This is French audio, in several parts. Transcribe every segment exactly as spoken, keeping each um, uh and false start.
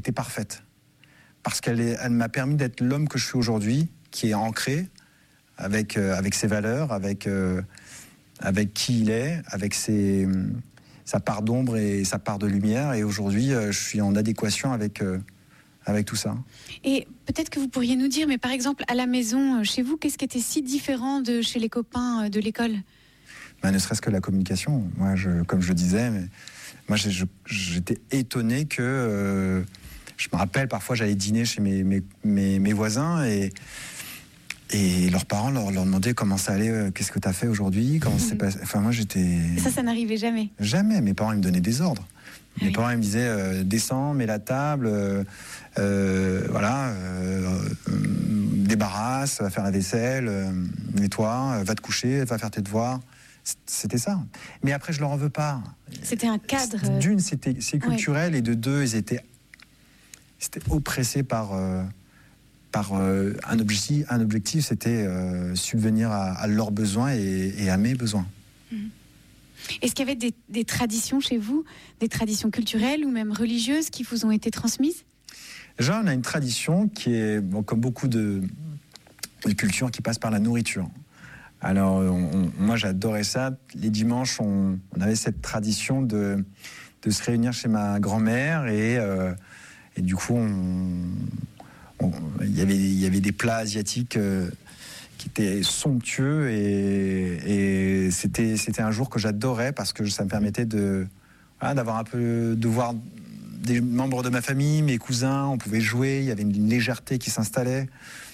était parfaite. Parce qu'elle est, elle m'a permis d'être l'homme que je suis aujourd'hui, qui est ancré, avec, euh, avec ses valeurs, avec, euh, avec qui il est, avec ses, sa part d'ombre et sa part de lumière. Et aujourd'hui, euh, je suis en adéquation avec, euh, avec tout ça. Et peut-être que vous pourriez nous dire, mais par exemple, à la maison, chez vous, qu'est-ce qui était si différent de chez les copains de l'école ? Ben, ne serait-ce que la communication. Moi, je, comme je le disais, mais, moi, j'ai, je, j'étais étonné que... Euh, je me rappelle, parfois, j'allais dîner chez mes, mes, mes, mes voisins et... Et leurs parents leur, leur demandaient comment ça allait, euh, qu'est-ce que tu as fait aujourd'hui, comment ça s'est passé. Enfin, moi, j'étais... Ça, ça n'arrivait jamais. Jamais. Mes parents, ils me donnaient des ordres. Mes oui. parents, ils me disaient, euh, descends, mets la table, euh, euh, voilà, euh, euh, débarrasse, va faire la vaisselle, euh, nettoie, va te coucher, va faire tes devoirs. C'était ça. Mais après, je leur en veux pas. C'était un cadre. D'une, c'était, c'est culturel, oui. Et de deux, ils étaient, ils étaient oppressés par... Euh, par euh, un objectif, un objectif c'était euh, subvenir à, à leurs besoins et, et à mes besoins. Mmh. Est-ce qu'il y avait des, des traditions chez vous, des traditions culturelles ou même religieuses qui vous ont été transmises ? Déjà, on a une tradition qui est, bon, comme beaucoup de, de cultures, qui passe par la nourriture. Alors, on, on, moi, j'adorais ça. Les dimanches, on, on avait cette tradition de, de se réunir chez ma grand-mère et, euh, et du coup, on... Il y avait, il y avait des plats asiatiques euh, qui étaient somptueux et, et c'était, c'était un jour que j'adorais parce que ça me permettait de, voilà, d'avoir un peu, de voir des membres de ma famille, mes cousins, on pouvait jouer, il y avait une légèreté qui s'installait.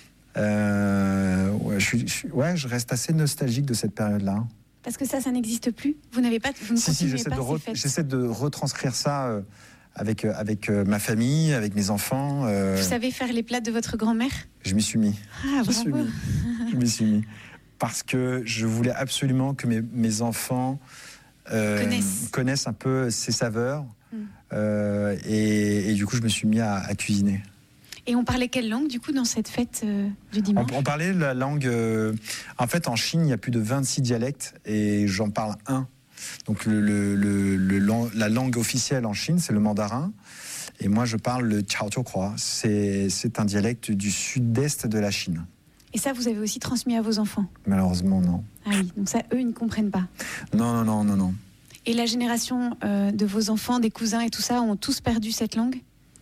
Euh, ouais, je suis, je, ouais, je reste assez nostalgique de cette période-là. Parce que ça, ça n'existe plus. Vous n'avez pas, vous ne si, si, j'essaie pas de, re, ces fêtes. j'essaie de retranscrire ça. Euh, Avec, avec euh, ma famille, avec mes enfants. Euh... Vous savez faire les plats de votre grand-mère ? Je m'y suis mis. Ah, je suis mis. Je m'y suis mis. Parce que je voulais absolument que mes, mes enfants euh, connaissent. connaissent un peu ses saveurs. Mm. Euh, et, et du coup, je me suis mis à, à cuisiner. Et on parlait quelle langue, du coup, dans cette fête euh, du dimanche ? on, on parlait la langue... Euh, en fait, en Chine, il y a plus de vingt-six dialectes et j'en parle un. Donc le, le, le, le, la langue officielle en Chine, c'est le mandarin. Et moi, je parle le Chaojiukrua. C'est, c'est un dialecte du sud-est de la Chine. Et ça, vous avez aussi transmis à vos enfants ? Malheureusement, non. Ah oui, donc ça, eux, ils ne comprennent pas. Non, non, non, non, non. Et la génération euh, de vos enfants, des cousins et tout ça, ont tous perdu cette langue ?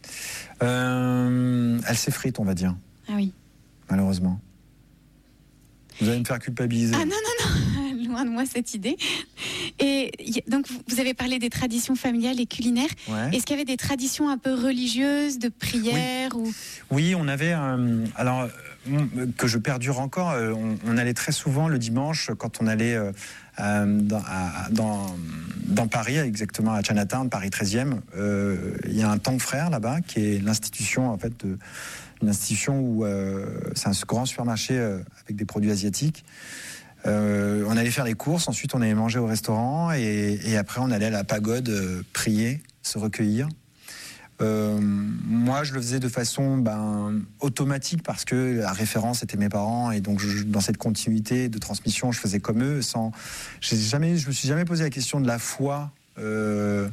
euh, Elle s'effrite, on va dire. Ah oui. Malheureusement. Vous allez me faire culpabiliser. Ah non, non, non, loin de moi cette idée. Et donc, vous avez parlé des traditions familiales et culinaires. Ouais. Est-ce qu'il y avait des traditions un peu religieuses, de prière oui. ou... Oui, on avait... Euh, alors, euh, que je perdure encore, euh, on, on allait très souvent le dimanche, quand on allait euh, euh, dans, à, dans, dans Paris, exactement à Chinatown, Paris treizième, euh, il y a un Tang Frères là-bas, qui est l'institution, en fait, de... une institution où euh, c'est un grand supermarché euh, avec des produits asiatiques. Euh, on allait faire les courses, ensuite on allait manger au restaurant et, et après on allait à la pagode euh, prier, se recueillir. Euh, moi je le faisais de façon ben, automatique parce que la référence était mes parents et donc je, dans cette continuité de transmission je faisais comme eux. Sans, j'ai jamais, je me suis jamais posé la question de la foi euh,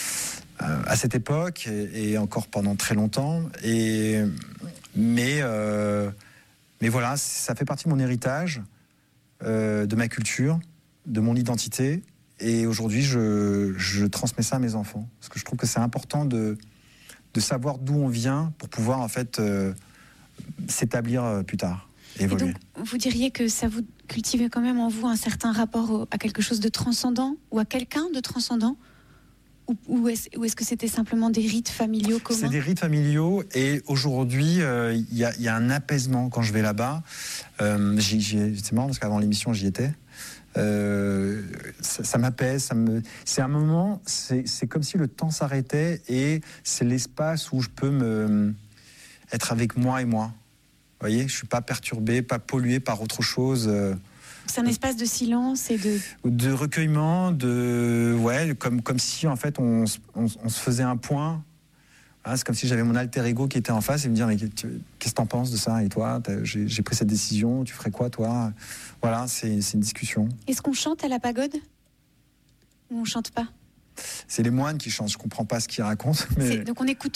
à cette époque et, et encore pendant très longtemps. Et, mais, euh, mais voilà, ça fait partie de mon héritage. Euh, de ma culture, de mon identité, et aujourd'hui je, je transmets ça à mes enfants parce que je trouve que c'est important de, de savoir d'où on vient pour pouvoir en fait euh, s'établir euh, plus tard, évoluer. Et donc vous diriez que ça vous cultive quand même en vous un certain rapport au, à quelque chose de transcendant ou à quelqu'un de transcendant ou, ou, est-ce, ou est-ce que c'était simplement des rites familiaux communs ? C'est des rites familiaux et aujourd'hui il euh, y, y a un apaisement quand je vais là-bas. Euh, j'y, j'y, c'est marrant parce qu'avant l'émission j'y étais. Euh, ça, ça m'apaise, ça me... c'est un moment, c'est, c'est comme si le temps s'arrêtait et c'est l'espace où je peux me... être avec moi et moi. Vous voyez, je suis pas perturbé, pas pollué par autre chose. C'est un espace de silence et de... De recueillement, de... Ouais, comme, comme si, en fait, on, on, on se faisait un point. Ah, c'est comme si j'avais mon alter ego qui était en face et me dire, mais qu'est-ce que t'en penses de ça ? Et toi, j'ai, j'ai pris cette décision, tu ferais quoi, toi ? Voilà, c'est, c'est une discussion. Est-ce qu'on chante à la pagode ? Ou on chante pas ? C'est les moines qui chantent, je comprends pas ce qu'ils racontent. Mais... C'est, donc on écoute